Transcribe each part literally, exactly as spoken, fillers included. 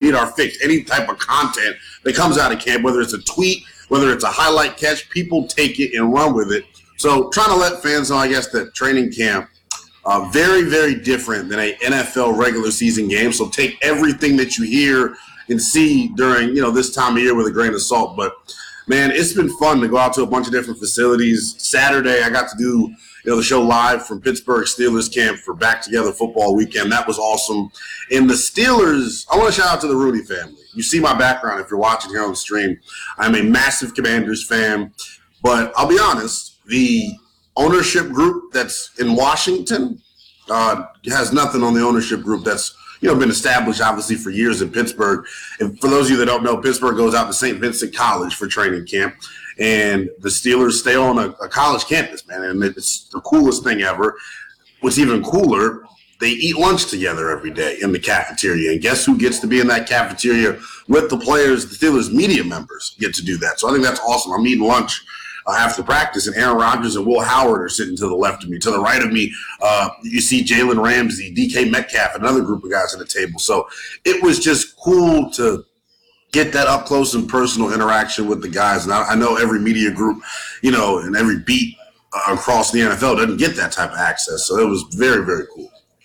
feet are fixed. Any type of content that comes out of camp, whether it's a tweet, whether it's a highlight catch, people take it and run with it. So trying to let fans know, I guess, that training camp, uh, very, very different than a N F L regular season game. So take everything that you hear and see during, you know, this time of year with a grain of salt. But, man, it's been fun to go out to a bunch of different facilities. Saturday, I got to do, you know, the show live from Pittsburgh Steelers camp for Back Together Football Weekend. That was awesome. And the Steelers, I want to shout out to the Rooney family. You see my background if you're watching here on the stream. I'm a massive Commanders fan. But I'll be honest, the ownership group that's in Washington uh, has nothing on the ownership group that's, you know, been established obviously for years in Pittsburgh. And for those of you that don't know, Pittsburgh goes out to Saint Vincent College for training camp, and the Steelers stay on a, a college campus, man. And it's the coolest thing ever. What's even cooler, they eat lunch together every day in the cafeteria. And guess who gets to be in that cafeteria with the players? The Steelers media members get to do that. So I think that's awesome. I'm eating lunch Uh, after practice, and Aaron Rodgers and Will Howard are sitting to the left of me. To the right of me, uh, you see Jalen Ramsey, D K Metcalf, another group of guys at the table. So it was just cool to get that up close and personal interaction with the guys. And I, I know every media group, you know, and every beat uh, across the N F L doesn't get that type of access. So it was very, very cool.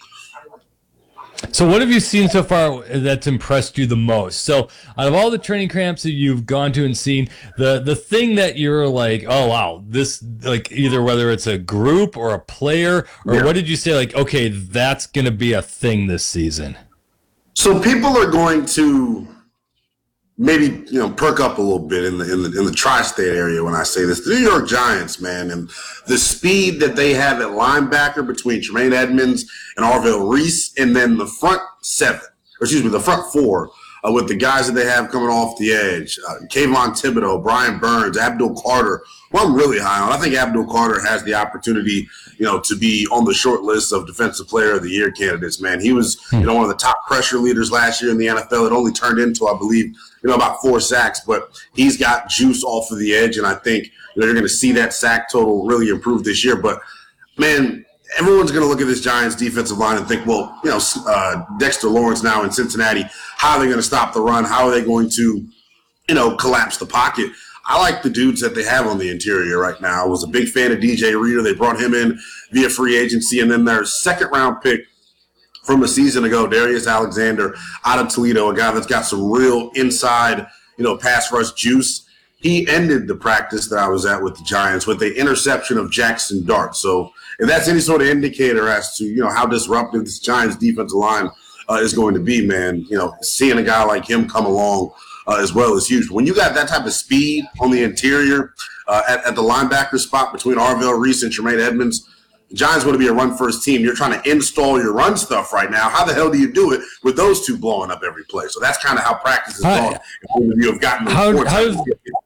So what have you seen so far that's impressed you the most? So out of all the training camps that you've gone to and seen, the the thing that you're like, oh, wow, this, like, either whether it's a group or a player, or Yeah. what did you say, like, okay, that's going to be a thing this season? So people are going to maybe, you know, perk up a little bit in the in the in the tri-state area when I say this. The New York Giants, man, and the speed that they have at linebacker between Tremaine Edmonds and Arvell Reese, and then the front seven, or excuse me, the front four uh, with the guys that they have coming off the edge, uh, Kayvon Thibodeau, Brian Burns, Abdul Carter, who I'm really high on. I think Abdul Carter has the opportunity, you know, to be on the short list of Defensive Player of the Year candidates, man. He was, you know, one of the top pressure leaders last year in the N F L. It only turned into, I believe, you know, about four sacks, but he's got juice off of the edge, and I think, you know, you're going to see that sack total really improve this year. But, man, everyone's going to look at this Giants defensive line and think, well, you know, uh, Dexter Lawrence now in Cincinnati, how are they going to stop the run? How are they going to, you know, collapse the pocket? I like the dudes that they have on the interior right now. I was a big fan of D J Reader. They brought him in via free agency, and then their second-round pick from a season ago, Darius Alexander out of Toledo, a guy that's got some real inside, you know, pass rush juice. He ended the practice that I was at with the Giants with the interception of Jackson Dart. So if that's any sort of indicator as to, you know, how disruptive this Giants defensive line uh, is going to be, man, you know, seeing a guy like him come along uh, as well is huge. When you got that type of speed on the interior uh, at, at the linebacker spot between Arvell Reese and Tremaine Edmonds, the Giants want to be a run-first team. You're trying to install your run stuff right now. How the hell do you do it with those two blowing up every play? So that's kind of how practice is going. You have gotten how, how, does,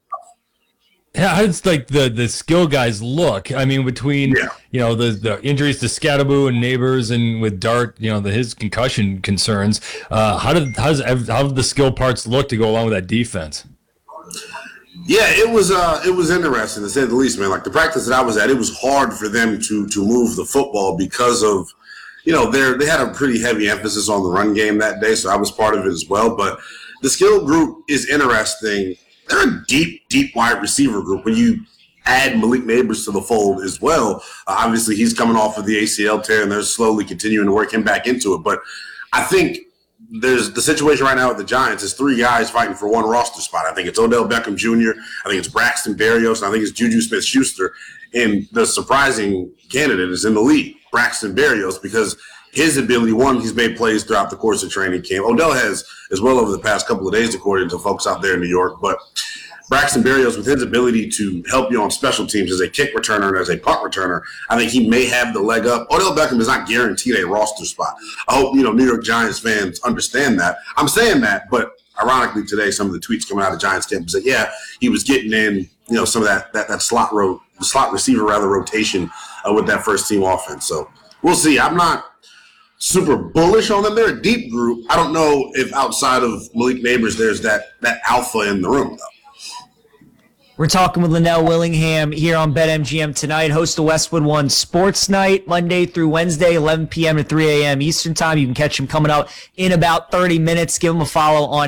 how does like the, the skill guys look? I mean, between yeah. you know the, the injuries to Scatterbo and Neighbors, and with Dart, you know, the, his concussion concerns. Uh, how did how does how did the skill parts look to go along with that defense? Yeah, it was uh, it was interesting to say the least, man. Like the practice that I was at, it was hard for them to to move the football because of, you know, they they had a pretty heavy emphasis on the run game that day, so I was part of it as well. But the skill group is interesting. They're a deep, deep wide receiver group. When you add Malik Neighbors to the fold as well, uh, obviously he's coming off of the A C L tear, and they're slowly continuing to work him back into it. But I think there's the situation right now with the Giants is three guys fighting for one roster spot. I think it's Odell Beckham Junior I think it's Braxton Berrios, and I think it's Juju Smith-Schuster. And the surprising candidate is in the league, Braxton Berrios, because his ability, one, he's made plays throughout the course of training camp. Odell has as well over the past couple of days, according to folks out there in New York. But Braxton Berrios, with his ability to help you on special teams as a kick returner and as a punt returner, I think he may have the leg up. Odell Beckham is not guaranteed a roster spot. I hope, you know, New York Giants fans understand that. I'm saying that, but ironically today, some of the tweets coming out of Giants camp said, yeah, he was getting in, you know, some of that that, that slot ro- slot receiver rather rotation uh, with that first team offense. So we'll see. I'm not super bullish on them. They're a deep group. I don't know if outside of Malik Neighbors, there's that that alpha in the room, though. We're talking with Linnell Willingham here on BetMGM tonight, host of Westwood One Sports Night, Monday through Wednesday, eleven p.m. to three a.m. Eastern Time. You can catch him coming out in about thirty minutes. Give him a follow on